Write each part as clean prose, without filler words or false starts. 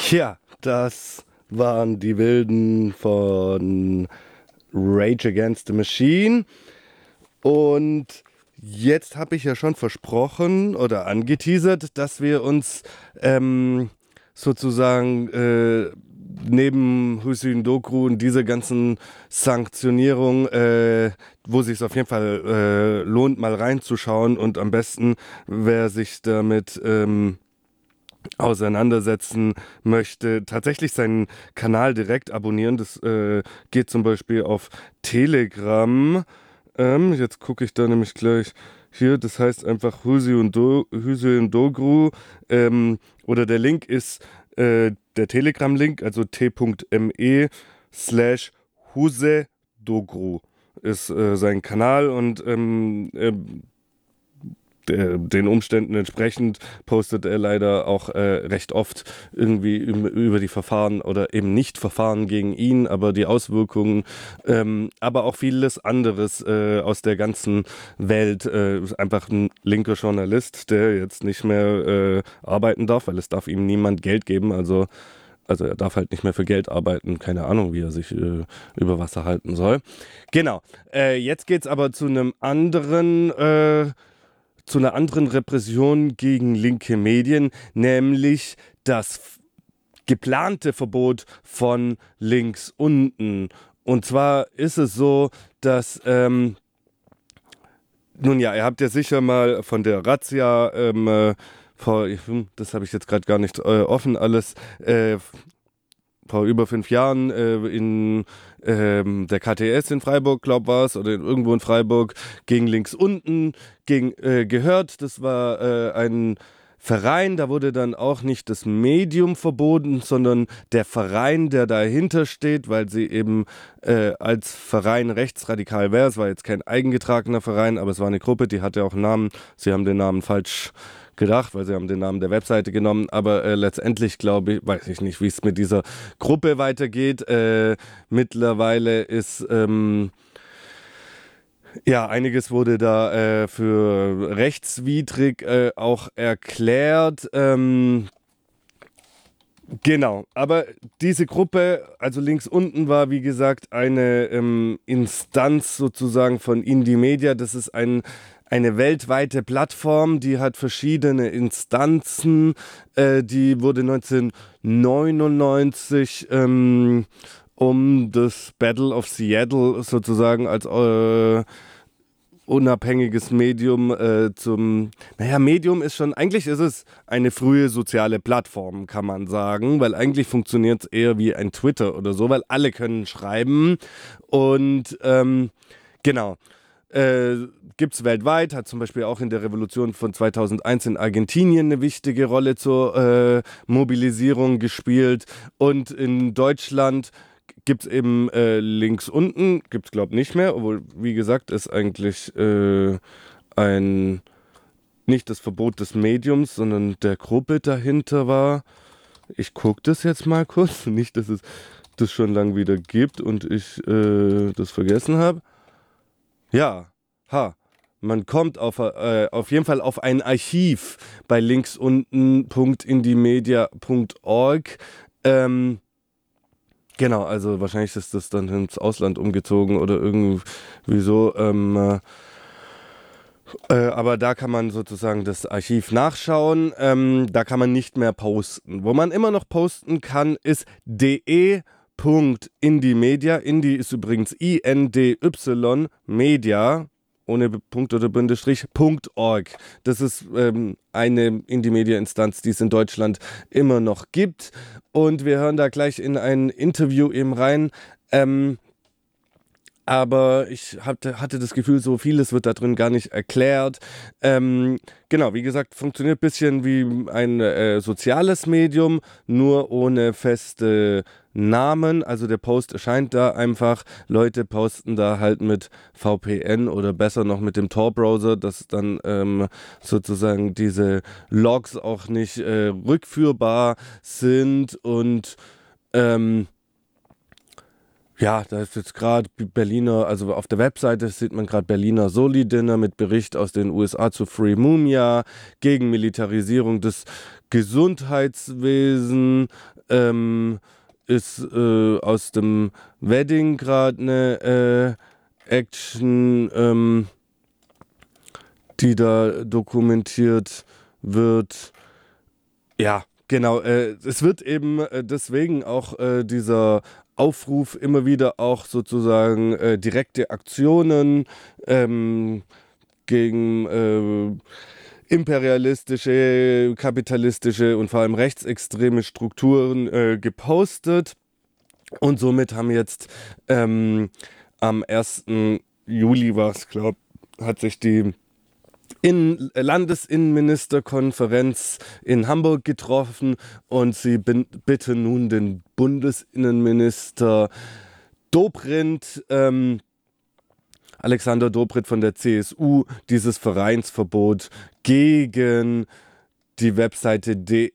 Ja, das waren die Wilden von Rage Against the Machine. Und jetzt habe ich ja schon versprochen oder angeteasert, dass wir uns sozusagen neben Hüseyin Dokru und diese ganzen Sanktionierungen, wo sich es auf jeden Fall lohnt, mal reinzuschauen und am besten, wer sich damit auseinandersetzen möchte, tatsächlich seinen Kanal direkt abonnieren. Das geht zum Beispiel auf Telegram. Jetzt gucke ich da nämlich gleich hier. Das heißt einfach Hüseyin Dokru. Oder der Link ist der Telegram-Link, also t.me/Huse Dogru ist sein Kanal und den Umständen entsprechend postet er leider auch recht oft irgendwie über die Verfahren oder eben nicht Verfahren gegen ihn, aber die Auswirkungen, aber auch vieles anderes aus der ganzen Welt. Ist einfach ein linker Journalist, der jetzt nicht mehr arbeiten darf, weil es darf ihm niemand Geld geben, also er darf halt nicht mehr für Geld arbeiten. Keine Ahnung, wie er sich über Wasser halten soll. Genau. Jetzt geht's aber zu einer anderen Repression gegen linke Medien, nämlich das geplante Verbot von links unten. Und zwar ist es so, dass, nun ja, ihr habt ja sicher mal von der Razzia, das habe ich jetzt gerade gar nicht offen alles, vor über 5 Jahren in der KTS in Freiburg, glaube war es, oder irgendwo in Freiburg, gegen links unten gehört. Das war ein Verein, da wurde dann auch nicht das Medium verboten, sondern der Verein, der dahinter steht, weil sie eben als Verein rechtsradikal wäre. Es war jetzt kein eingetragener Verein, aber es war eine Gruppe, die hatte auch einen Namen. Sie haben den Namen falsch gedacht, weil sie haben den Namen der Webseite genommen, aber letztendlich glaube ich, weiß ich nicht, wie es mit dieser Gruppe weitergeht. Mittlerweile ist ja, einiges wurde da für rechtswidrig auch erklärt. Genau, aber diese Gruppe, also links unten war wie gesagt eine Instanz sozusagen von Indie Media. Das ist eine weltweite Plattform, die hat verschiedene Instanzen. Die wurde 1999 um das Battle of Seattle sozusagen als unabhängiges Medium Medium ist schon, eigentlich ist es eine frühe soziale Plattform, kann man sagen, weil eigentlich funktioniert es eher wie ein Twitter oder so, weil alle können schreiben und genau. Gibt es weltweit, hat zum Beispiel auch in der Revolution von 2001 in Argentinien eine wichtige Rolle zur Mobilisierung gespielt und in Deutschland gibt es eben links unten, gibt es glaube ich nicht mehr, obwohl wie gesagt ist eigentlich nicht das Verbot des Mediums, sondern der Gruppe dahinter war. Ich gucke das jetzt mal kurz, nicht, dass es das schon lange wieder gibt und ich das vergessen habe. Ja, man kommt auf jeden Fall auf ein Archiv bei linksunten.indiemedia.org. Genau, also wahrscheinlich ist das dann ins Ausland umgezogen oder irgendwie so. Aber da kann man sozusagen das Archiv nachschauen. Da kann man nicht mehr posten. Wo man immer noch posten kann, ist de.indiemedia. Indie ist übrigens INDY Media ohne Punkt oder Bindestrich, .org. Das ist eine Indie-Media-Instanz, die es in Deutschland immer noch gibt. Und wir hören da gleich in ein Interview eben rein. Aber ich hatte das Gefühl, so vieles wird da drin gar nicht erklärt. Genau, wie gesagt, funktioniert ein bisschen wie ein soziales Medium, nur ohne feste Namen. Also der Post erscheint da einfach. Leute posten da halt mit VPN oder besser noch mit dem Tor-Browser, dass dann sozusagen diese Logs auch nicht rückführbar sind und ja, da ist jetzt gerade Berliner, also auf der Webseite sieht man gerade Berliner Soli-Dinner mit Bericht aus den USA zu Free Mumia, gegen Militarisierung des Gesundheitswesens. ist aus dem Wedding gerade eine Action, die da dokumentiert wird. Ja, genau. Es wird eben deswegen auch dieser Aufruf immer wieder auch sozusagen direkte Aktionen gegen imperialistische, kapitalistische und vor allem rechtsextreme Strukturen gepostet. Und somit haben jetzt am 1. Juli war es, glaube ich, hat sich die Landesinnenministerkonferenz in Hamburg getroffen und sie bitten nun den Bundesinnenminister Dobrindt, Alexander Dobrindt von der CSU, dieses Vereinsverbot gegen die Webseite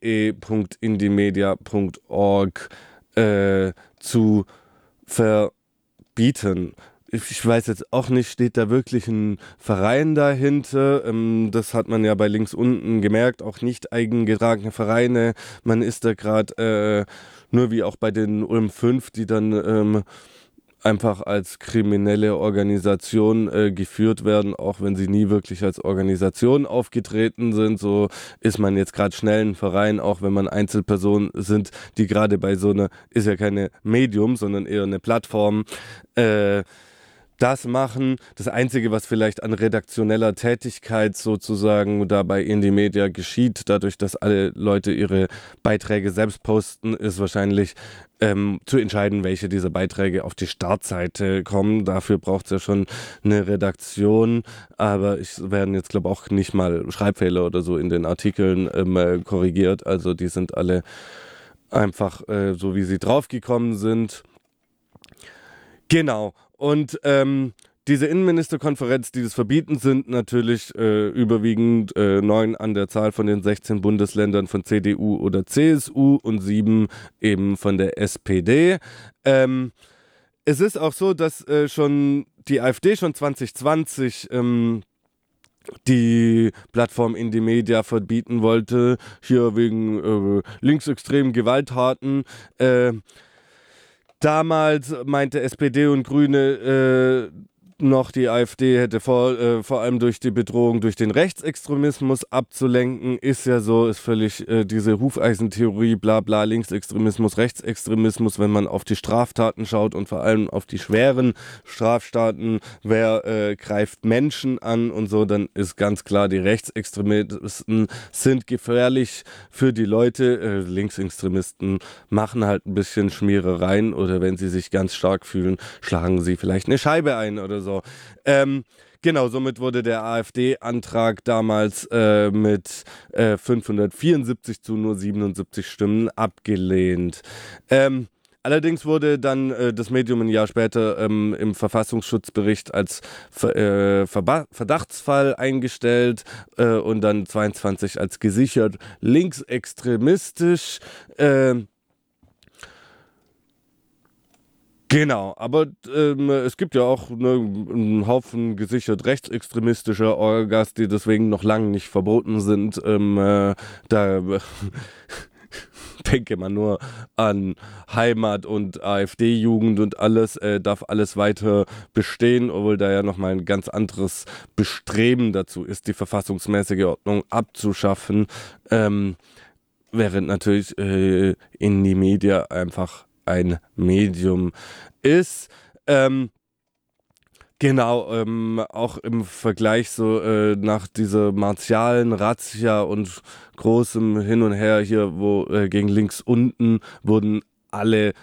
de.indimedia.org zu verbieten. Ich weiß jetzt auch nicht, steht da wirklich ein Verein dahinter? Das hat man ja bei links unten gemerkt, auch nicht eigengetragene Vereine. Man ist da gerade nur wie auch bei den Ulm 5, die dann einfach als kriminelle Organisation geführt werden, auch wenn sie nie wirklich als Organisation aufgetreten sind. So ist man jetzt gerade schnell ein Verein, auch wenn man Einzelpersonen sind, die gerade bei so einer, ist ja keine Medium, sondern eher eine Plattform, das machen. Das Einzige, was vielleicht an redaktioneller Tätigkeit sozusagen da bei Indymedia geschieht, dadurch, dass alle Leute ihre Beiträge selbst posten, ist wahrscheinlich zu entscheiden, welche dieser Beiträge auf die Startseite kommen. Dafür braucht es ja schon eine Redaktion, aber es werden jetzt, glaube ich, auch nicht mal Schreibfehler oder so in den Artikeln korrigiert. Also die sind alle einfach so, wie sie draufgekommen sind. Genau. Und diese Innenministerkonferenz, die das verbieten, sind natürlich überwiegend 9 an der Zahl von den 16 Bundesländern von CDU oder CSU und 7 eben von der SPD. Es ist auch so, dass schon die AfD schon 2020 die Plattform Indymedia verbieten wollte, hier wegen linksextremen Gewalttaten. Damals meinte SPD und Grüne noch, die AfD hätte vor allem durch die Bedrohung durch den Rechtsextremismus abzulenken. Ist ja so, ist völlig diese Hufeisentheorie, bla bla, Linksextremismus, Rechtsextremismus, wenn man auf die Straftaten schaut und vor allem auf die schweren Straftaten, wer greift Menschen an und so, dann ist ganz klar, die Rechtsextremisten sind gefährlich für die Leute. Linksextremisten machen halt ein bisschen Schmierereien oder wenn sie sich ganz stark fühlen, schlagen sie vielleicht eine Scheibe ein oder so. Genau, somit wurde der AfD-Antrag damals mit 574 zu nur 77 Stimmen abgelehnt. Allerdings wurde dann das Medium ein Jahr später im Verfassungsschutzbericht als Verdachtsfall eingestellt und dann 22 als gesichert linksextremistisch. Genau, aber es gibt ja auch einen Haufen gesichert rechtsextremistischer Orgas, die deswegen noch lange nicht verboten sind. Da denke man nur an Heimat und AfD-Jugend und alles, darf alles weiter bestehen, obwohl da ja nochmal ein ganz anderes Bestreben dazu ist, die verfassungsmäßige Ordnung abzuschaffen, während natürlich Indymedia einfach ein Medium ist. Genau, auch im Vergleich so nach dieser martialen Razzia und großem Hin und Her hier, wo gegen links unten wurden alle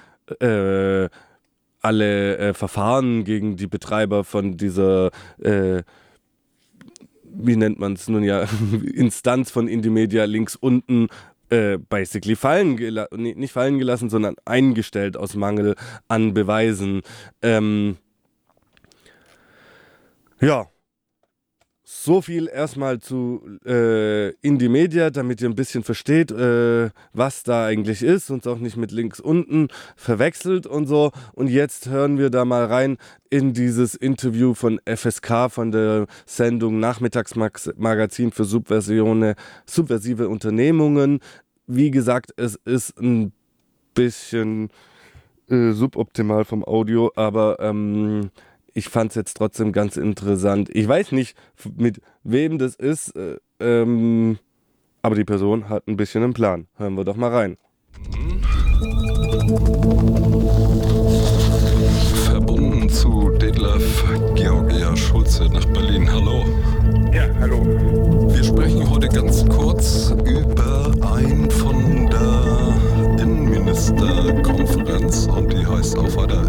Verfahren gegen die Betreiber von dieser wie nennt man es nun ja, Instanz von Indymedia links unten basically nicht fallen gelassen, sondern eingestellt aus Mangel an Beweisen. Ja, so viel erstmal zu Indymedia, damit ihr ein bisschen versteht, was da eigentlich ist und es auch nicht mit links unten verwechselt und so. Und jetzt hören wir da mal rein in dieses Interview von FSK von der Sendung Nachmittagsmagazin für subversive Unternehmungen. Wie gesagt, es ist ein bisschen suboptimal vom Audio, aber ich fand es jetzt trotzdem ganz interessant. Ich weiß nicht, mit wem das ist, aber die Person hat ein bisschen einen Plan. Hören wir doch mal rein. Verbunden zu Detlef Georgia Schulze nach Berlin. Hallo. Ja, hallo. Wir sprechen heute ganz kurz über ein von der Innenministerkonferenz und die heißt auch weiter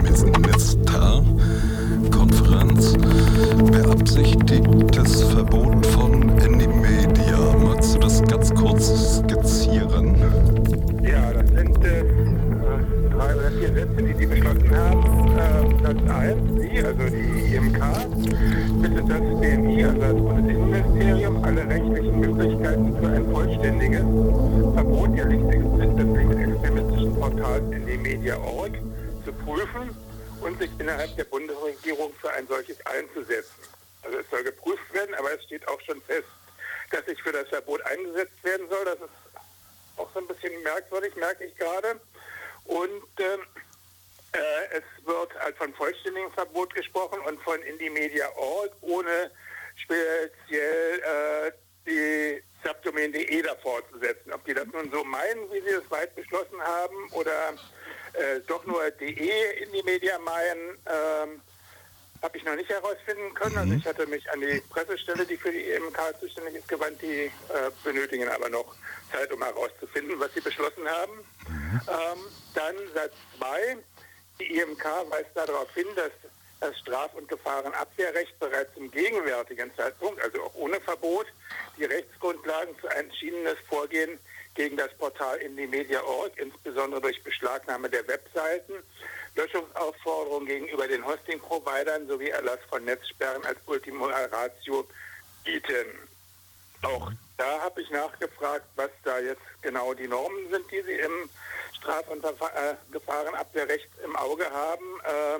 Ministerkonferenz. Beabsichtigtes Verbot von Anymedia. Magst du das ganz kurz skizzieren? Ja, das sind 3 oder 4 Sätze, die beschlossen haben. Satz 1, also die IMK, bittet das BMI, also das Bundesinnenministerium, alle rechtlichen Möglichkeiten für ein vollständiges Verbot des linksextremistischen Portals Indymedia.org zu prüfen und sich innerhalb der Bundesregierung für ein solches einzusetzen. Also es soll geprüft werden, aber es steht auch schon fest, dass sich für das Verbot eingesetzt werden soll. Das ist auch so ein bisschen merkwürdig, merke ich gerade. Und es wird halt von vollständigem Verbot gesprochen und von Indymedia.org, ohne speziell die Subdomain.de davor zu setzen. Ob die das nun so meinen, wie sie es weit beschlossen haben, oder doch nur .de Indymedia meinen, habe ich noch nicht herausfinden können. Also ich hatte mich an die Pressestelle, die für die IMK zuständig ist, gewandt. Die benötigen aber noch Zeit, um herauszufinden, was sie beschlossen haben. Dann Satz 2. Die IMK weist darauf hin, dass das Straf- und Gefahrenabwehrrecht bereits zum gegenwärtigen Zeitpunkt, also auch ohne Verbot, die Rechtsgrundlagen für ein entschiedenes Vorgehen gegen das Portal Indymedia.org, insbesondere durch Beschlagnahme der Webseiten, Löschungsaufforderungen gegenüber den Hosting-Providern sowie Erlass von Netzsperren als Ultima Ratio bieten. Auch da habe ich nachgefragt, was da jetzt genau die Normen sind, die sie im Straf- und Gefahrenabwehrrecht im Auge haben.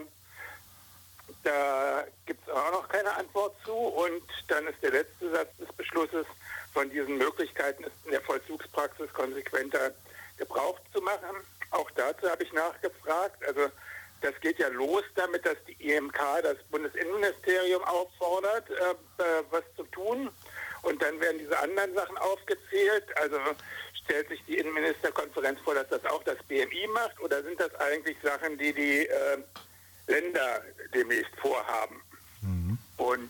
Da gibt es auch noch keine Antwort zu. Und dann ist der letzte Satz des Beschlusses: Von diesen Möglichkeiten ist in der Vollzugspraxis konsequenter Gebrauch zu machen. Auch dazu habe ich nachgefragt. Also das geht ja los damit, dass die IMK das Bundesinnenministerium auffordert, was zu tun. Und dann werden diese anderen Sachen aufgezählt. Also stellt sich die Innenministerkonferenz vor, dass das auch das BMI macht? Oder sind das eigentlich Sachen, die die Länder demnächst vorhaben? Und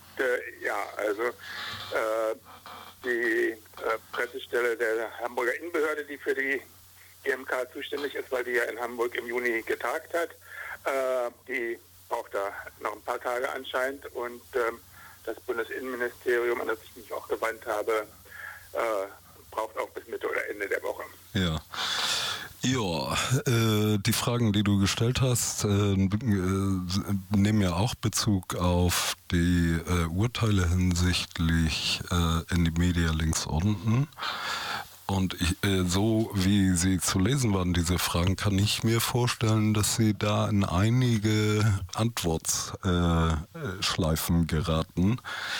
die Pressestelle der Hamburger Innenbehörde, die für die IMK zuständig ist, weil die ja in Hamburg im Juni getagt hat, die braucht da noch ein paar Tage anscheinend. Und das Bundesinnenministerium, an das ich mich auch gewandt habe, braucht auch bis Mitte oder Ende der Woche. Ja. Ja, die Fragen, die du gestellt hast, nehmen ja auch Bezug auf die Urteile hinsichtlich Indymedia links unten. Und so wie sie zu lesen waren, diese Fragen, kann ich mir vorstellen, dass sie da in einige Antwortschleifen geraten.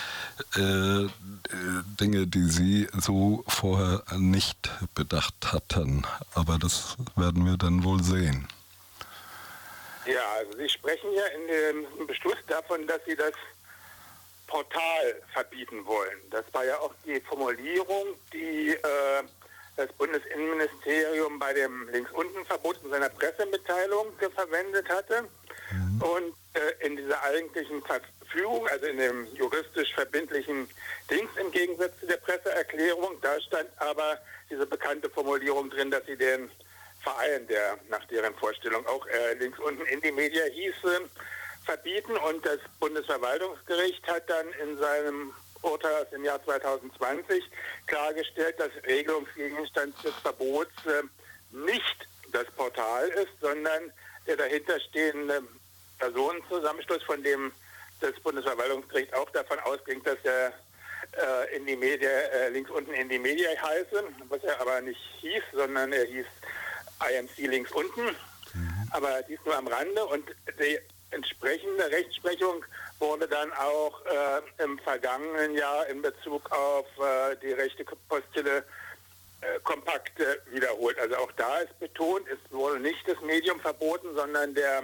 Dinge, die sie so vorher nicht bedacht hatten. Aber das werden wir dann wohl sehen. Ja, also Sie sprechen ja in dem Beschluss davon, dass Sie das Portal verbieten wollen. Das war ja auch die Formulierung, die das Bundesinnenministerium bei dem Links-Unten-Verbot in seiner Pressemitteilung verwendet hatte. Und in dieser eigentlichen Verfügung, also in dem juristisch verbindlichen Dings im Gegensatz zu der Presseerklärung, da stand aber diese bekannte Formulierung drin, dass sie den Verein, der nach deren Vorstellung auch links unten Indymedia hieß, verbieten. Und das Bundesverwaltungsgericht hat dann in seinem Urteil aus dem Jahr 2020 klargestellt, dass Regelungsgegenstand des Verbots nicht das Portal ist, sondern der dahinterstehende Personenzusammenschluss, von dem das Bundesverwaltungsgericht auch davon ausging, dass er Indymedia, links unten Indymedia heiße, was er aber nicht hieß, sondern er hieß IMC links unten. Aber dies nur am Rande. Und die entsprechende Rechtsprechung wurde dann auch im vergangenen Jahr in Bezug auf die rechte Postille Kompakt wiederholt. Also auch da ist betont, es wurde nicht das Medium verboten, sondern der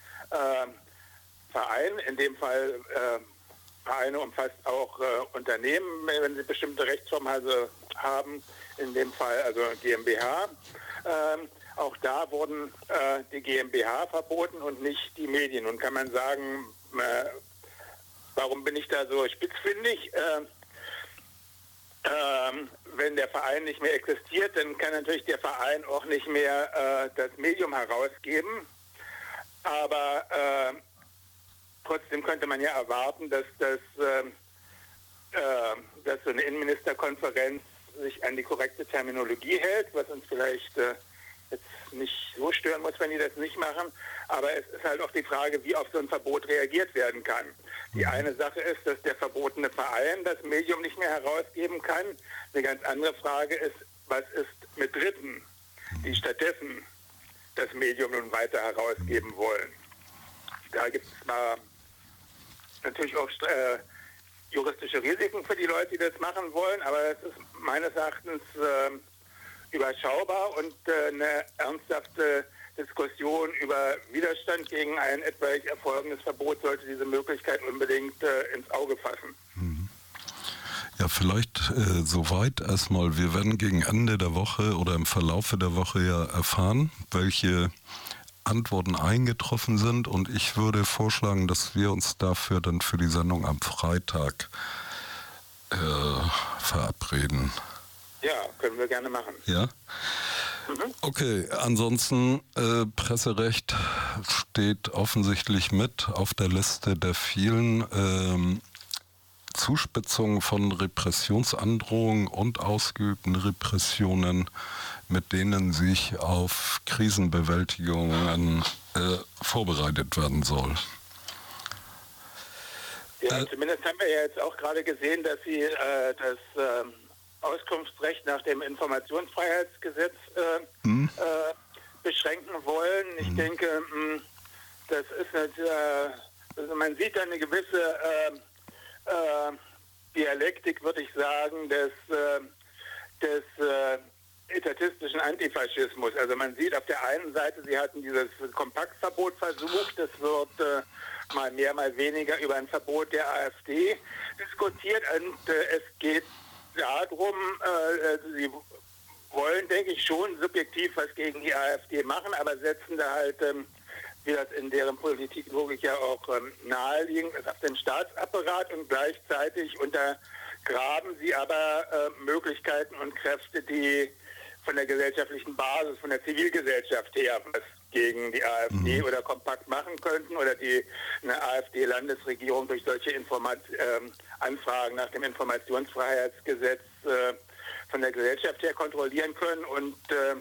Verein, in dem Fall Vereine umfasst auch Unternehmen, wenn sie bestimmte Rechtsformen haben, in dem Fall also GmbH. Auch da wurden die GmbH verboten und nicht die Medien. Und kann man sagen, warum bin ich da so spitzfindig? Wenn der Verein nicht mehr existiert, dann kann natürlich der Verein auch nicht mehr das Medium herausgeben. Aber trotzdem könnte man ja erwarten, dass so eine Innenministerkonferenz sich an die korrekte Terminologie hält, was uns vielleicht jetzt nicht so stören muss, wenn die das nicht machen. Aber es ist halt auch die Frage, wie auf so ein Verbot reagiert werden kann. Die eine Sache ist, dass der verbotene Verein das Medium nicht mehr herausgeben kann. Eine ganz andere Frage ist, was ist mit Dritten, die stattdessen das Medium nun weiter herausgeben wollen. Da gibt es mal natürlich auch juristische Risiken für die Leute, die das machen wollen, aber es ist meines Erachtens überschaubar und eine ernsthafte Diskussion über Widerstand gegen ein etwaig erfolgendes Verbot sollte diese Möglichkeit unbedingt ins Auge fassen. Ja, vielleicht soweit erstmal. Wir werden gegen Ende der Woche oder im Verlaufe der Woche ja erfahren, welche Antworten eingetroffen sind, und ich würde vorschlagen, dass wir uns dafür dann für die Sendung am Freitag verabreden. Ja, können wir gerne machen. Ja? Okay, ansonsten Presserecht steht offensichtlich mit auf der Liste der vielen Zuspitzungen von Repressionsandrohungen und ausgeübten Repressionen, mit denen sich auf Krisenbewältigungen vorbereitet werden soll. Ja, zumindest haben wir ja jetzt auch gerade gesehen, dass Sie das Auskunftsrecht nach dem Informationsfreiheitsgesetz beschränken wollen. Ich denke, das ist also man sieht da eine gewisse Dialektik, würde ich sagen, des etatistischen Antifaschismus. Also man sieht auf der einen Seite, Sie hatten dieses Kompaktverbot versucht, das wird mal mehr, mal weniger über ein Verbot der AfD diskutiert, und es geht darum, Sie wollen, denke ich, schon subjektiv was gegen die AfD machen, aber setzen da halt, wie das in deren Politiklogik ja auch naheliegend ist, auf den Staatsapparat, und gleichzeitig untergraben sie aber Möglichkeiten und Kräfte, die von der gesellschaftlichen Basis, von der Zivilgesellschaft her was gegen die AfD oder Kompakt machen könnten, oder die eine AfD-Landesregierung durch solche Anfragen nach dem Informationsfreiheitsgesetz von der Gesellschaft her kontrollieren können. Und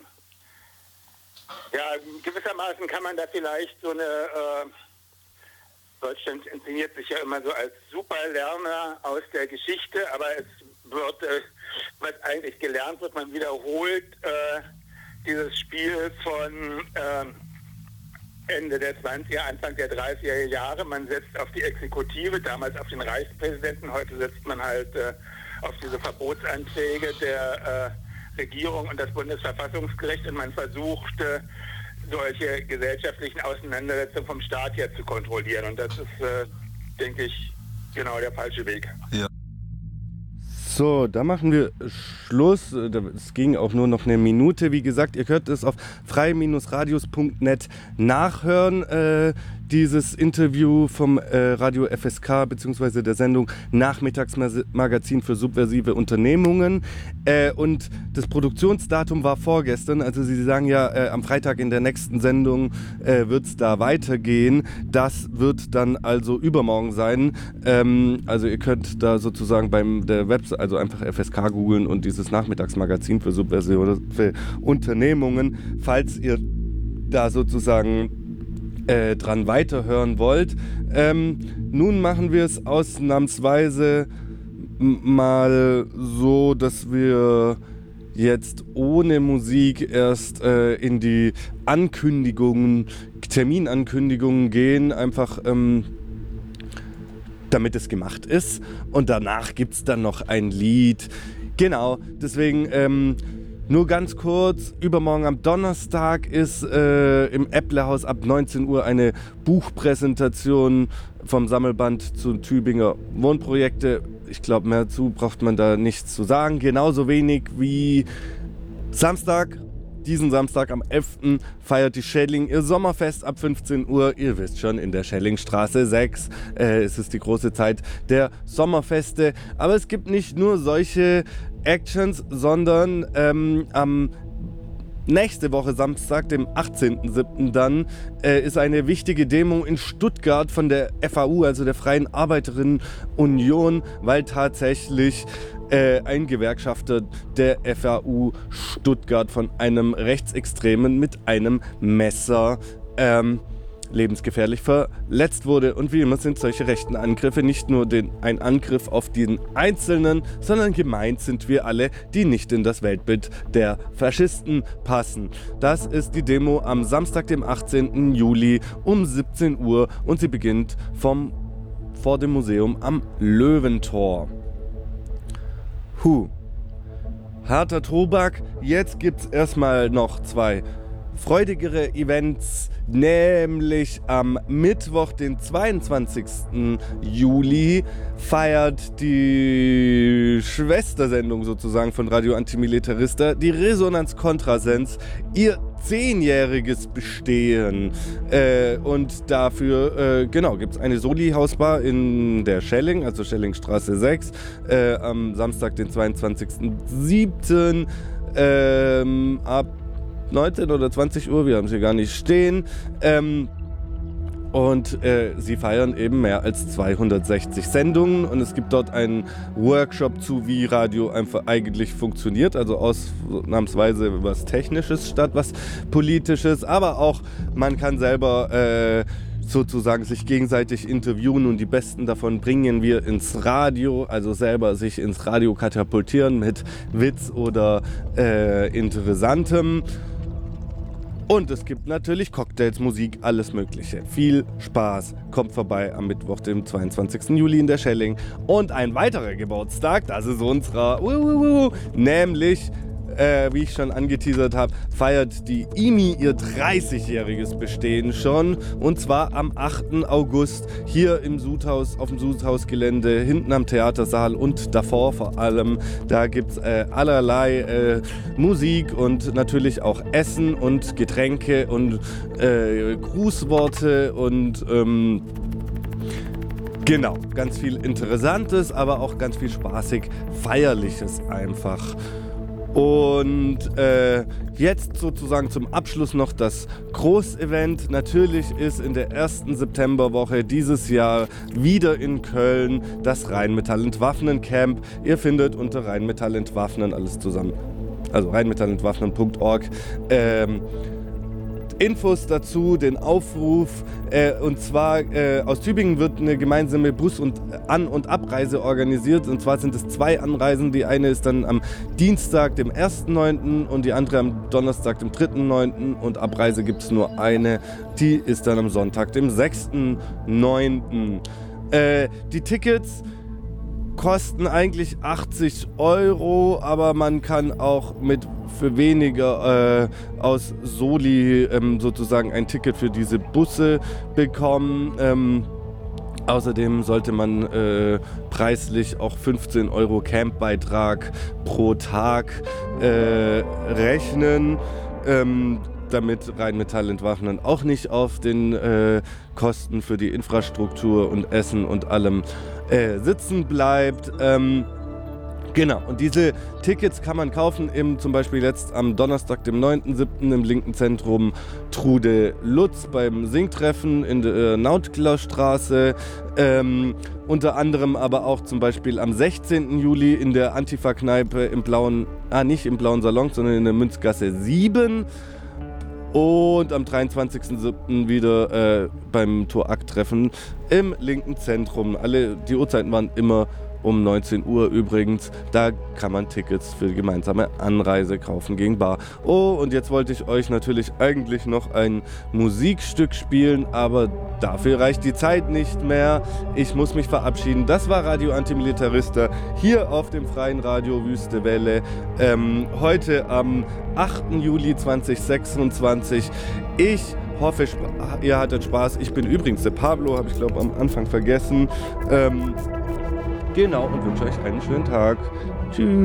ja, gewissermaßen kann man da vielleicht so eine Deutschland inszeniert sich ja immer so als Superlerner aus der Geschichte, aber es wird, was eigentlich gelernt wird, man wiederholt dieses Spiel von Ende der 20er, Anfang der 30er Jahre. Man setzt auf die Exekutive, damals auf den Reichspräsidenten, heute setzt man halt auf diese Verbotsanträge der Regierung und das Bundesverfassungsgericht, und man versucht, solche gesellschaftlichen Auseinandersetzungen vom Staat her zu kontrollieren. Und das ist, denke ich, genau der falsche Weg. Ja. So, da machen wir Schluss. Es ging auch nur noch eine Minute. Wie gesagt, ihr könnt es auf frei-radios.net nachhören. Dieses Interview vom Radio FSK bzw. der Sendung Nachmittagsmagazin für subversive Unternehmungen. Und das Produktionsdatum war vorgestern. Also Sie sagen ja, am Freitag in der nächsten Sendung wird es da weitergehen. Das wird dann also übermorgen sein. Also ihr könnt da sozusagen beim der Website, also einfach FSK googeln und dieses Nachmittagsmagazin für subversive Unternehmungen, falls ihr da sozusagen dran weiterhören wollt. Nun machen wir es ausnahmsweise mal so, dass wir jetzt ohne Musik erst in die Terminankündigungen gehen, einfach damit es gemacht ist. Und danach gibt es dann noch ein Lied. Genau, deswegen Nur ganz kurz, übermorgen am Donnerstag ist im Äpplehaus ab 19 Uhr eine Buchpräsentation vom Sammelband zu Tübinger Wohnprojekte. Ich glaube, mehr dazu braucht man da nichts zu sagen. Genauso wenig wie diesen Samstag am 11. feiert die Schelling ihr Sommerfest ab 15 Uhr. Ihr wisst schon, in der Schellingstraße 6. Es ist die große Zeit der Sommerfeste. Aber es gibt nicht nur solche Actions, sondern am nächste Woche Samstag, dem 18.07. dann, ist eine wichtige Demo in Stuttgart von der FAU, also der Freien Arbeiterinnen-Union, weil tatsächlich ein Gewerkschafter der FAU Stuttgart von einem Rechtsextremen mit einem Messer lebensgefährlich verletzt wurde. Und wie immer sind solche rechten Angriffe nicht nur ein Angriff auf den Einzelnen, sondern gemeint sind wir alle, die nicht in das Weltbild der Faschisten passen. Das ist die Demo am Samstag, dem 18. Juli um 17 Uhr und sie beginnt vor dem Museum am Löwentor. Harter Tobak. Jetzt gibt's erstmal noch 2 freudigere Events, nämlich am Mittwoch, den 22. Juli, feiert die Schwestersendung sozusagen von Radio Antimilitarista, die Resonanz Kontrasens, ihr 10-jähriges Bestehen. Und dafür, gibt es eine Soli-Hausbar in der Schelling, also Schellingstraße 6, am Samstag, den 22.07. Ab 19 oder 20 Uhr, wir haben es hier gar nicht stehen. Und sie feiern eben mehr als 260 Sendungen und es gibt dort einen Workshop zu, wie Radio einfach eigentlich funktioniert, also ausnahmsweise was Technisches statt was Politisches, aber auch man kann selber sozusagen sich gegenseitig interviewen und die Besten davon bringen wir ins Radio, also selber sich ins Radio katapultieren mit Witz oder Interessantem. Und es gibt natürlich Cocktails, Musik, alles Mögliche. Viel Spaß. Kommt vorbei am Mittwoch, dem 22. Juli in der Schelling. Und ein weiterer Geburtstag, das ist unserer, nämlich, wie ich schon angeteasert habe, feiert die IMI ihr 30-jähriges Bestehen schon. Und zwar am 8. August hier im Sudhaus, auf dem Sudhausgelände, hinten am Theatersaal und davor vor allem. Da gibt es allerlei Musik und natürlich auch Essen und Getränke und Grußworte und genau, ganz viel Interessantes, aber auch ganz viel spaßig Feierliches einfach. Und jetzt sozusagen zum Abschluss noch das Großevent. Natürlich ist in der ersten Septemberwoche dieses Jahr wieder in Köln das Rheinmetall Entwaffnen Camp. Ihr findet unter Rheinmetall Entwaffnen alles zusammen, also rheinmetallentwaffnen.org, Infos dazu, den Aufruf, und zwar aus Tübingen wird eine gemeinsame Bus- und An- und Abreise organisiert, und zwar sind es 2 Anreisen, die eine ist dann am Dienstag, dem 1.9. und die andere am Donnerstag, dem 3.9. und Abreise gibt es nur eine, die ist dann am Sonntag, dem 6.9. Die Tickets kosten eigentlich 80 €, aber man kann auch für weniger aus Soli sozusagen ein Ticket für diese Busse bekommen. Außerdem sollte man preislich auch 15 € Campbeitrag pro Tag rechnen, damit Rheinmetall Entwaffnen auch nicht auf den Kosten für die Infrastruktur und Essen und allem sitzen bleibt. Genau, und diese Tickets kann man kaufen, zum Beispiel jetzt am Donnerstag, dem 9.7. im linken Zentrum Trude Lutz beim Singtreffen in der Nautglerstraße. Unter anderem aber auch zum Beispiel am 16. Juli in der Antifa-Kneipe nicht im Blauen Salon, sondern in der Münzgasse 7. Und am 23.07. wieder beim Torak-Treffen im linken Zentrum. Die Uhrzeiten waren immer um 19 Uhr übrigens. Da kann man Tickets für die gemeinsame Anreise kaufen gegen Bar. Oh, und jetzt wollte ich euch natürlich eigentlich noch ein Musikstück spielen, aber dafür reicht die Zeit nicht mehr. Ich muss mich verabschieden. Das war Radio Antimilitarista hier auf dem freien Radio Wüste Welle. Heute am 8. Juli 2026. Ich hoffe, ihr hattet Spaß. Ich bin übrigens der Pablo, habe ich glaube am Anfang vergessen. Genau, und wünsche euch einen schönen Tag. Tschüss.